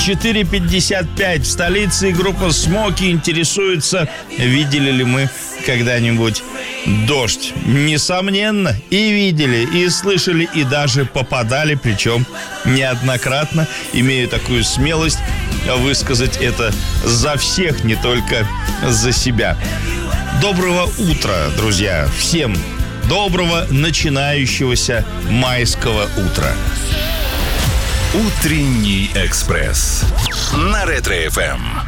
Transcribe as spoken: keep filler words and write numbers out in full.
четыре пятьдесят пять в столице, и группа Смоки интересуется, видели ли мы когда-нибудь дождь. Несомненно, и видели, и слышали, и даже попадали, причем неоднократно. Имею такую смелость высказать это за всех, не только за себя. Доброго утра, друзья, всем доброго начинающегося майского утра. Утренний экспресс на Ретро-эф эм.